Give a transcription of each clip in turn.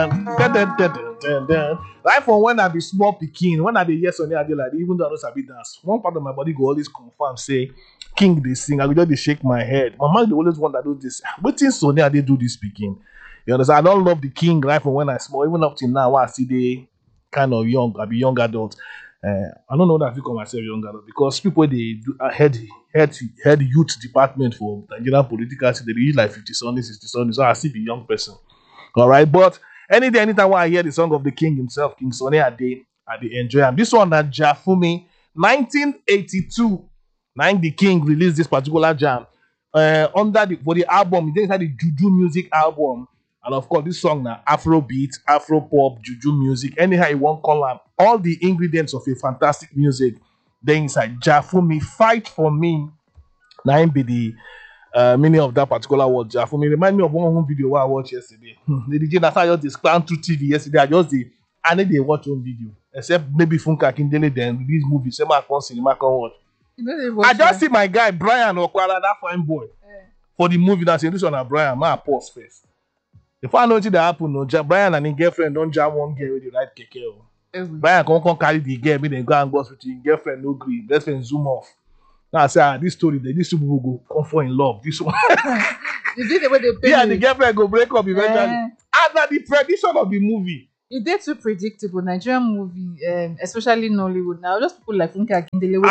Right from when I be small pikin, when I dey hear Sunny Ade like even though I don't sabi dance, one part of my body go always confirm say King dey sing. I go just dey shake my head. My mind dey always wonder do this. Wetin Sunny Ade do this pikin? You understand? I don't love the King right from when I small, even up till now. When I see the kind of young, I be young adult. I don't know that I fit call myself young adult because people they do head youth department for Nigerian political they be use like 50 something, 60 something. So I still be young person. All right, but any day, anytime when I hear the song of the king himself, King Sunny Ade, I dey enjoy am. This one na Jafumi, 1982. Nine the king released this particular jam under the for the album. It inside the Juju Music album, and of course, this song na Afrobeat, Afro pop, Juju music. Anyhow you want call am, all the ingredients of a fantastic music. Then inside Jafumi, fight for me. Nine be the meaning of that particular word. For me, remind me of one home video I watched yesterday. The DJ Nasa just discount through TV yesterday. I need to watch one video. Except maybe Funka Kindele then release movie. Say my con cinema can watch. I just see my guy Brian Okwara, that fine boy, for the movie that say this one Brian. My pause first. If I know what that happen, no, Brian and his girlfriend don't jam one girl with the right keke. Brian come carry the girl, me then go and go with his girlfriend no green. Best friend zoom off. Now I say this story, these two people go come fall in love. This one, You did the way they pay yeah, you. the girlfriend go break up eventually. After the prediction of the movie, It did too predictable. Nigerian movie, especially Nollywood now. Just people like Funke Akindele.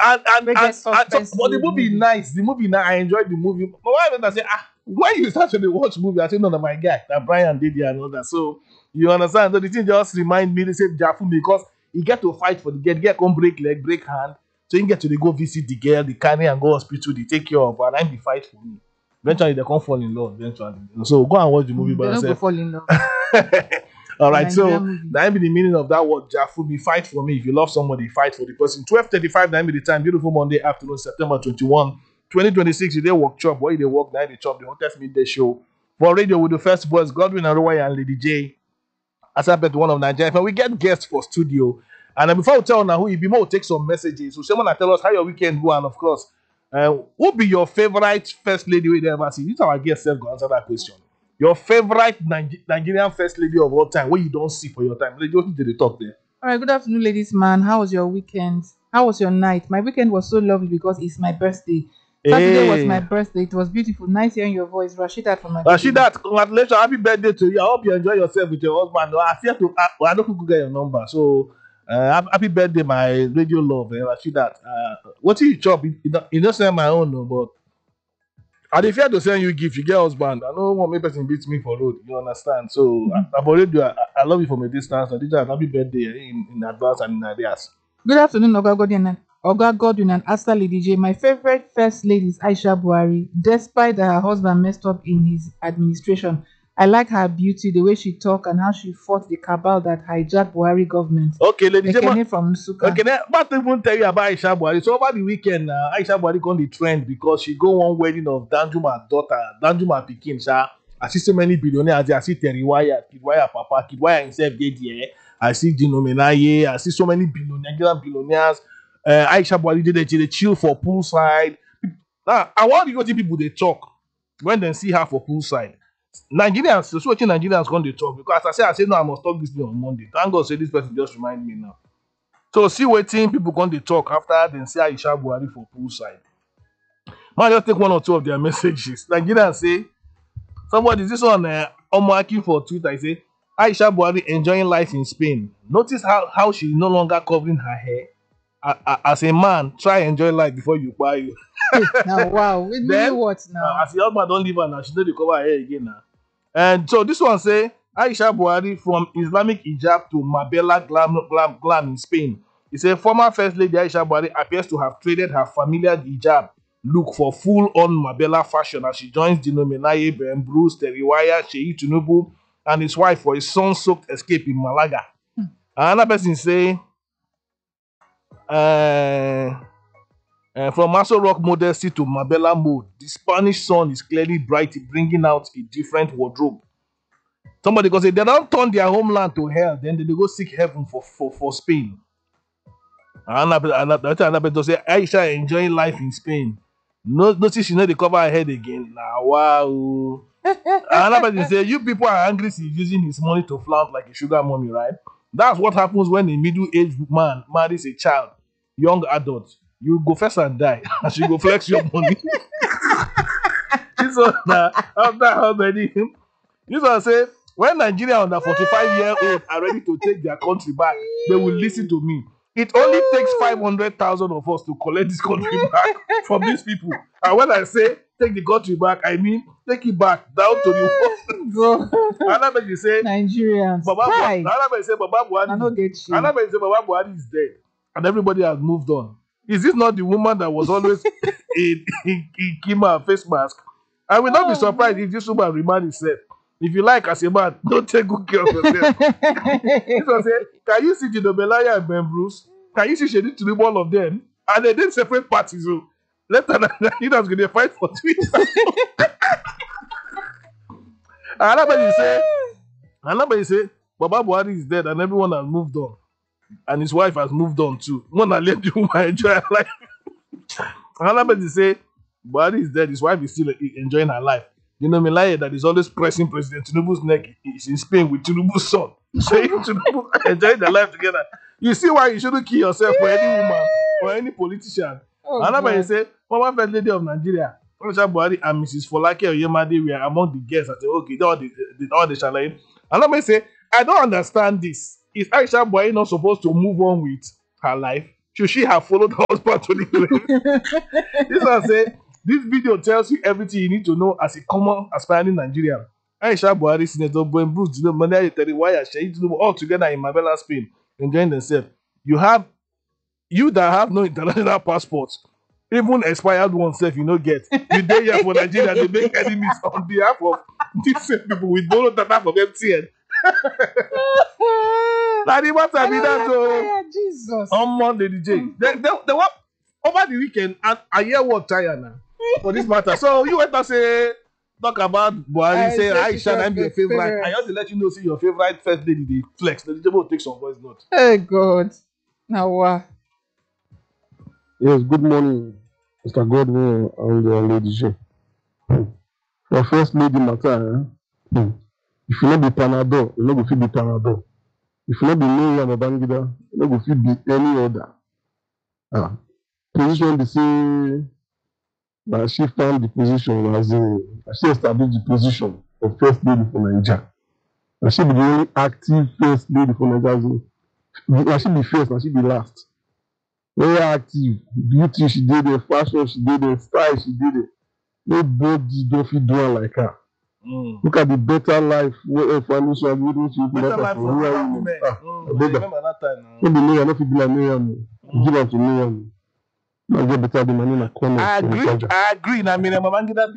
but the movie nice. The movie now I enjoyed the movie. But why I say when you start to watch movie, I say no, my guy, that Brian did and all that. So you understand? So the thing just remind me. They say Jafu because he get to fight for the girl. The girl come break leg, break hand. So you get to go visit the girl, the carry and go hospital, they take care of her, and they fight for me. Eventually, they can't fall in love. Eventually, so go and watch the movie by They don't go yourself. fall in love. All right, so Nigerian movie. that be the meaning of that word, Jafumi. Fight for me. If you love somebody, fight for the person. 12:35. That be the time. Beautiful Monday afternoon, September 21, 2026. You dey workshop. Where you dey work? Now they chop the hottest midday show for radio with the first voice, Godwin Arowaya and Lady J. As I bet one of Nigeria. But we get guests for studio. And before we tell now who you be, more take some messages. So someone tell us how your weekend go, and of course, who be your favorite first lady we ever see? This is our guest self go answer that question. Your favorite Nigerian first lady of all time, what you don't see for your time. Lady, what did they talk there? All right, good afternoon, ladies, man. How was your weekend? How was your night? My weekend was so lovely because it's my birthday. Saturday was my birthday. It was beautiful. Nice hearing your voice. Rashidat from my Rashidat, congratulations. Happy birthday to you. I hope you enjoy yourself with your husband. I don't think you get your number. So, happy birthday, my radio love, Rashidat. What do you chop? You don't send my own, no, but I dey fear to send you gift. You get husband. I don't want me person beat me for road. You understand? So, I've already I love you from a distance. And happy birthday in advance and in advance. Good afternoon, Oga Godwin and Asta Lady J. My favorite first lady is Aisha Buhari. Despite that her husband messed up in his administration, I like her beauty, the way she talk, and how she fought the cabal that hijacked Buhari government. Okay, ladies and Ekene from Nusuka. okay, now, but I won't tell you about Aisha Buhari. So over the weekend, Aisha Buhari got the trend because she go one wedding of Danjuma's daughter, Danjuma Pikin. I see so many billionaires. I see Terry Wire, Kid Wire Papa, Kid Wire himself get there. I see Dino Menaye. I see so many Nigerian billionaires. Aisha Buhari they chill for poolside. Now, I want to go to people they talk when they see her for poolside. Nigerians, so watching Nigerians going to talk because as I say no, I must talk this thing on Monday. Thank God, say this person just remind me now. So see waiting people going to talk after they see Aisha Buhari for poolside. Man, just take one or two of their messages. Nigerians say somebody this one Omoaki for Twitter. I say Aisha Buhari enjoying life in Spain. Notice how she no longer covering her hair. As a man, try enjoy life before you buy you. Now, wow. With me, what now? As the husband don't leave her now, she know they cover her hair again now. And so this one say Aisha Buhari from Islamic hijab to Marbella glam in Spain. He said former first lady Aisha Buhari appears to have traded her familiar hijab look for full-on Marbella fashion as she joins Dino Menaye, Ben Bruce, Terry Wire, Sheyi Tinubu, and his wife for his sun-soaked escape in Malaga. Another person say from Maso Rock modesty to Marbella mode, the Spanish sun is clearly bright, bringing out a different wardrobe. Somebody go say they don't turn their homeland to hell, then they go seek heaven for Spain. Another person say Aisha enjoying life in Spain. Notice she know they cover her head again. Now, wow. Another person say, you people are angry he's using his money to flaunt like a sugar mommy, right? That's what happens when a middle-aged man marries a child, young adult. You go first and die, and she go flex your money. This one, after how many? This one say, when Nigeria under 45-year-old are ready to take their country back, they will listen to me. It only takes 500,000 of us to collect this country back from these people. And when I say take the country back, I mean take it back down to the Bro, Another person say Nigerians. Hi. Another person say Baba I no Buhari. get you. Another person say Baba Buhari is dead, and everybody has moved on. Is this not the woman that was always in Kima face mask? I will not be surprised if this woman remind herself. If you like, as a man, don't take good care of yourself. This one say, can you see Gino Belaya and Ben Bruce? Can you see Shady to remove all of them? And they did separate parties. So left and leaders going to fight for Twitter. Another say, Baba Buhari is dead and everyone has moved on. And his wife has moved on too. One that let the woman enjoy her life. Another say, Buhari is dead, his wife is still enjoying her life. You know, Melaya that is always pressing President Tinubu's neck is in Spain with Tinubu's son. So you Tinubu enjoying their life together. You see why you shouldn't kill yourself for any woman or any politician. Another say, former first lady of Nigeria, Aisha Buhari and Mrs. Folake Oyemade were among the guests. I say, okay, all the challenge. Another say, I don't understand this. Is Aisha Buhari not supposed to move on with her life? Should she have followed her husband to the grave? This one say, this video tells you everything you need to know as a common aspiring Nigerian. Aisha Buhari, Senator Ben Bruce, Mania Teriwaya, Sheikh Tinubu, all together in Marbella, Spain, enjoying themselves. You that have no international passports, even expired oneself, you no get. You dey here for Nigeria, they make enemies on behalf of these same people with borrowed data from MTN. Now the matter be that Jesus. on Monday, DJ. They were over the weekend, and I hear what tire now for this matter. So you went to say talk about Buhari, say Aisha, I'm your favorite. I have to let you know, say your favorite first lady, the flex. The DJ will take some voice note. Hey God. Now Yes, good morning, Mr. Godwin and Lady J. For first lady matter, if you not be Panadol, you not go fit be Panadol. If you not be Miriam Babangida, you not go fit be any other. Position they say that she found the position as she established the position of first lady for Nigeria. And she be the only active first lady for Nigeria. And she be first, and she be last. Very active. Beauty, she did it. Fashion, she did it. Style, she did it. Nobody don't feel doing like her. Look at the better life where financial leadership Better life for rural women. I remember that time now. No be Miriam, no fit be like Miriam. Give am to Miriam. No get better the money in a corner. I agree. Now, Miriam Babangida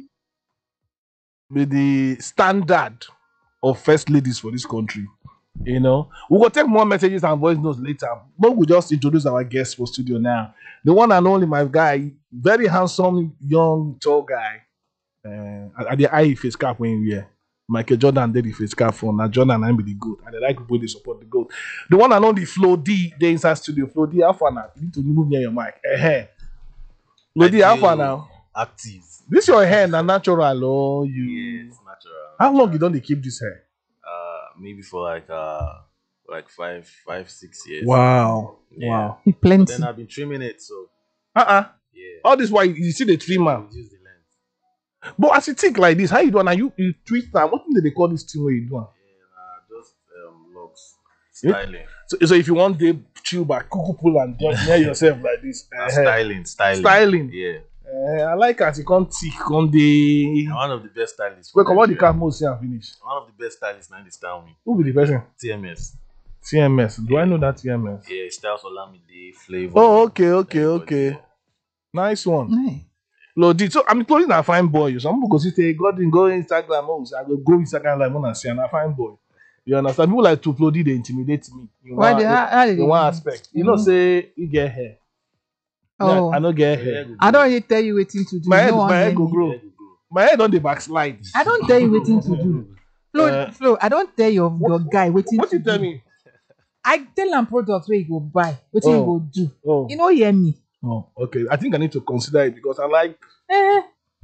be the standard of first ladies for this country. You know, we will take more messages and voice notes later, but we just introduce our guest for studio now. The one and only my guy, very handsome, young, tall guy. At the eye face cap when we wear. Michael Jordan did the face cap for now. Jordan and be the goat, and I like people they support the goat. The one and only Flo D, the inside studio. Flo D, how far now? You need to move near your mic. Flo D, how far now? Active. This your hair na natural or you? Yes, natural. How long you don't they keep this hair? Maybe for like 5-6 years. Wow. Yeah. Wow. he But plenty. then I've been trimming it, so Yeah. yeah. All this why you see the trimmer. Reduce the length. But as you think like this, how you doing? And you twist that. What do they call this thing where you doing? Yeah, just locks. Yeah. Styling. So if you want to chill back, cuckoo pull and just near yourself like this. Styling. Styling. Yeah. I like as you come thick, come the. And one of the best stylists. Wait, come on the Nigeria. car mode see and finish. One of the best stylists now in this town. Who be the person? TMS. TMS. Do I know that TMS? Yeah, styles Olamide, Flavor. Oh, okay. Everybody. Nice one. Hey. Lodi. So I'm clothing a fine boy. Some people go say, go Instagram. Oh, I go Instagram like one and see and a fine boy. You understand? People like to Lodi, they intimidate me. Why they how they in one aspect. You know, say you get hair. Oh, I don't get Yeah, hair. go I grow. don't really tell you waiting to do. My You no wan head hear go me. grow. Yeah, go grow. My head on the backslide. I don't tell you waiting to do. Flo, I don't tell your guy waiting What to you tell do. me? I tell am products where you go buy, wetin you Oh. go do. Oh. You no hear me. Oh, okay. I think I need to consider it because I like.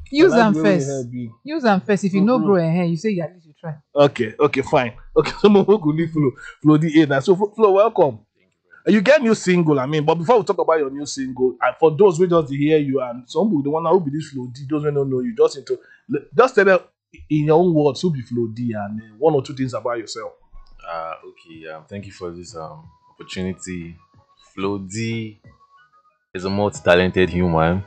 Use I like them the way first. hair be. Use them first. If you no grow a hair, you say at least you try. Okay, fine. Okay, so we could leave Flo the A now. So Flo, welcome. You get new single, I mean, but before we talk about your new single, and for those who just hear you and some people the one who be this Flo D, those who don't know you, just tell them in your own words who be Flo D and one or two things about yourself. Okay. Thank you for this opportunity. Flo D is a multi-talented human.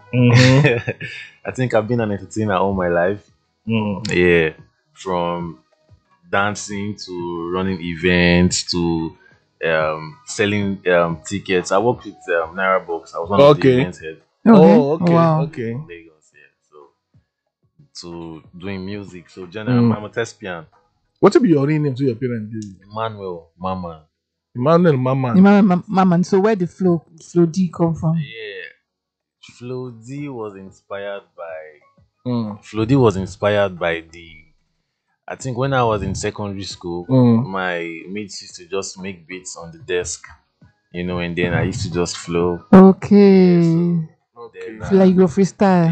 I think I've been an entertainer all my life. Yeah, from dancing to running events to selling tickets. I worked with Naira Box. I was one of the Okay. events head Oh, okay, Wow. okay. in Lagos. Yeah, so to doing music. So generally, I'm a thespian. What will be your real name to your parents? Emmanuel Mama. Emmanuel Mama. Mama, so where the flow D come from? Yeah, Flo D was inspired by Mm. Flo D was inspired by the. I think when I was in secondary school, my mates used to just make beats on the desk, and then I used to just flow. Okay. Then, Feel like you go freestyle.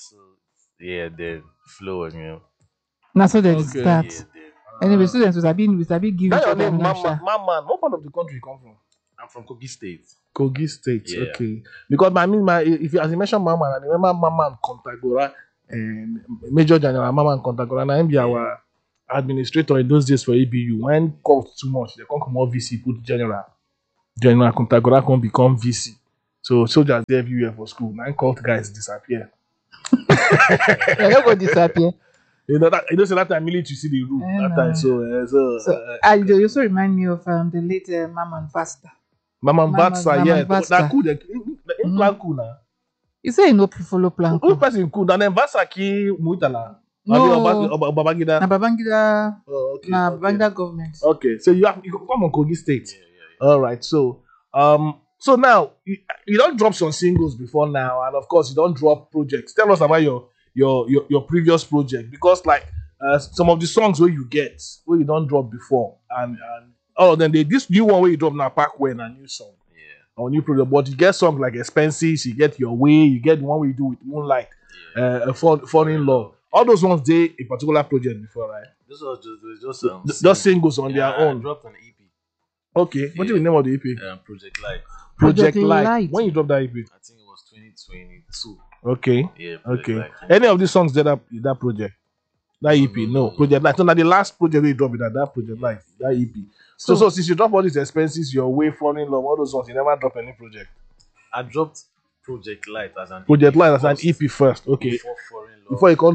then flow, That's how they Okay. start. then Anyway, students we sabi give That each your other name, name. Mama. What part of the country you come from? I'm from Kogi State. Kogi State. Yeah. Okay. Because if you as you mentioned Mama, I remember Mama and Kontagora and Major General Mama and Kontagora, and I'm our administrator in those days for ABU. When cost too much, they can't come more VC, put General Kontagora can become VC. So soldiers there everywhere for school. Now cult guys disappear. They don't go disappear. So that time military see the rule. I That know. time You also remind me of the late Maman Vasta. Mama Vatsa, Mama yeah. Vatsa. That cool. In plan cool now. You say you no follow plan. Who person cool? Then Vatsa ki muitala. No. Babangida. Na Babangida, Oh, okay. na okay. Babangida government. Okay, so you come on Kogi State. Yeah. All right, so now you don't drop some singles before now, and of course you don't drop projects. Tell us about your previous project because like some of the songs where you don't drop before, and all of them this new one where you drop now pack when a new song Yeah. or new project, but you get songs like Expenses, you get Your Way, you get the one we do with Moonlight, Fall in Love. All those ones they a particular project before, right? This was just Just singles on their I own. dropped an EP. Okay, what is the name of the EP? Project Light. Project Project Light. Light. When you drop that EP? I think it was 2022. Okay. Yeah. Project Okay. Light. Any of these songs that project? That EP? No. Project Light. So now the last project we drop that Project Light, that EP. So since you drop all these Expenses, Your Way, Fall in Love, all those ones, you never drop any project. I dropped Project Light as an Project EP Light as an first EP first. Okay. before Foreign Love. Before you come